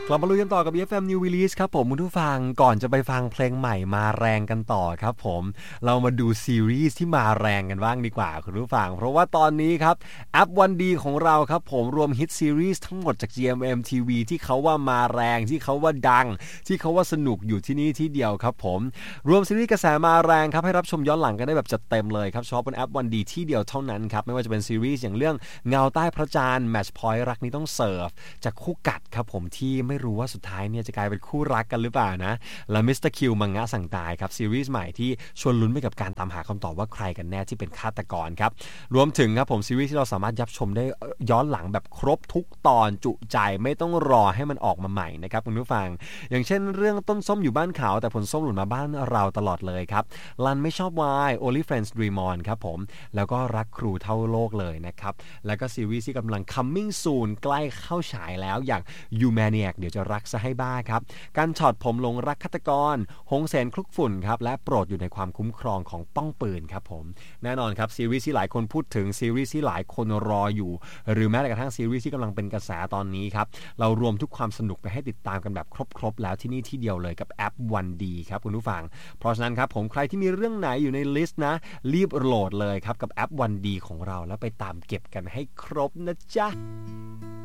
กลับมาลุยกันต่อกับ EFM New Release ครับผมคุณผู้ฟังก่อนจะไปฟังเพลงใหม่มาแรงกันต่อครับผมเรามาดูซีรีส์ที่มาแรงกันบ้างดีกว่าคุณผู้ฟังเพราะว่าตอนนี้ครับแอปวันดีของเราครับผมรวมฮิตซีรีส์ทั้งหมดจาก GMM TV ที่เขาว่ามาแรงที่เขาว่าดังที่เขาว่าสนุกอยู่ที่นี่ที่เดียวครับผมรวมซีรีส์กระแสมาแรงครับให้รับชมย้อนหลังกันได้แบบจัดเต็มเลยครับเฉพาะบนแอปวันดีที่เดียวเท่านั้นครับไม่ว่าจะเป็นซีรีส์อย่างเรื่องเงาใต้พระจันทร์ Match Point รักนี้ต้องเสิร์ฟจากคู่กัดครับผมที่ไม่รู้ว่าสุดท้ายเนี่ยจะกลายเป็นคู่รักกันหรือเปล่านะและมิสเตอร์คิวมังงะสั่งตายครับซีรีส์ใหม่ที่ชวนลุ้นไปกับการตามหาคำตอบว่าใครกันแน่ที่เป็นฆาตกรครับรวมถึงครับผมซีรีส์ที่เราสามารถยับชมได้ย้อนหลังแบบครบทุกตอนจุใจไม่ต้องรอให้มันออกมาใหม่นะครับคุณผู้ฟังอย่างเช่นเรื่องต้นส้มอยู่บ้านเขาแต่ผลส้มหล่นมาบ้านเราตลอดเลยครับลันไม่ชอบวาย Only Friends Dream On ครับผมแล้วก็รักครูเท่าโลกเลยนะครับแล้วก็ซีรีส์ที่กำลัง coming soon ใกล้เข้าฉายแล้วอย่าง Humaniac เดี๋ยวจะรักซะให้บ้าครับการช็อตผมหลงรักฆาตกรหงแสนคลุกฝุ่นครับและโปรดอยู่ในความคุ้มครองของป้องปืนครับผมแน่นอนครับซีรีส์ที่หลายคนพูดถึงซีรีส์ที่หลายคนรออยู่หรือแม้แต่กระทั่งซีรีส์ที่กำลังเป็นกระแสตอนนี้ครับเรารวมทุกความสนุกไปให้ติดตามกันแบบครบแล้วที่นี่ที่เดียวเลยกับแอปวันดีครับคุณผู้ฟังเพราะฉะนั้นครับผมใครที่มีเรื่องไหนอยู่ในลิสต์นะรีบโหลดเลยครับกับแอปวันดีของเราแล้วไปตามเก็บกันให้ครบนะจ๊ะ